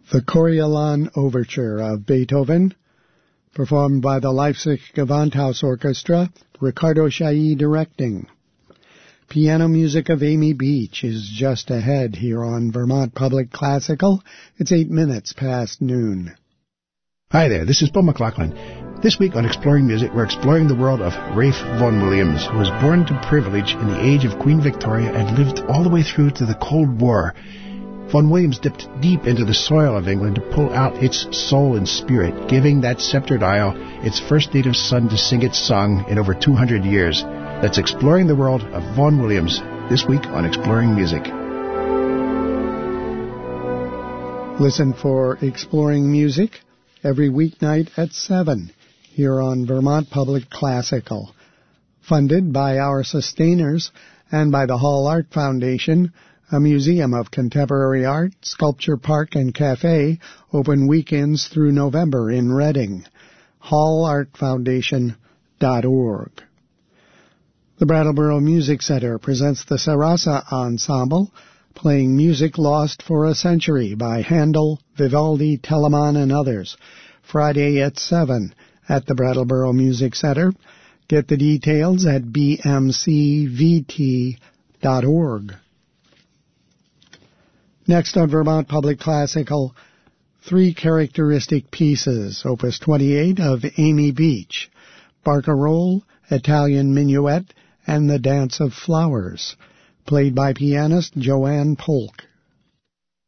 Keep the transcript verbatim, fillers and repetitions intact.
The Coriolan Overture of Beethoven, performed by the Leipzig Gewandhaus Orchestra, Ricardo Chailly directing. Piano music of Amy Beach is just ahead here on Vermont Public Classical. It's eight minutes past noon. Hi there, this is Bill McLaughlin. This week on Exploring Music, we're exploring the world of Ralph Vaughan Williams, who was born to privilege in the age of Queen Victoria and lived all the way through to the Cold War. Vaughan Williams dipped deep into the soil of England to pull out its soul and spirit, giving that sceptred isle its first native son to sing its song in over two hundred years. That's Exploring the World of Vaughan Williams, this week on Exploring Music. Listen for Exploring Music every weeknight at seven here on Vermont Public Classical. Funded by our sustainers and by the Hall Art Foundation, a museum of contemporary art, sculpture park, and cafe, open weekends through November in Reading. hall art foundation dot org. The Brattleboro Music Center presents the Sarasa Ensemble, playing music lost for a century by Handel, Vivaldi, Telemann, and others. Friday at seven at the Brattleboro Music Center. Get the details at b m c v t dot org. Next on Vermont Public Classical, Three Characteristic Pieces, Opus twenty-eight of Amy Beach, Barcarolle, Italian Minuet, and The Dance of Flowers, played by pianist Joanne Polk.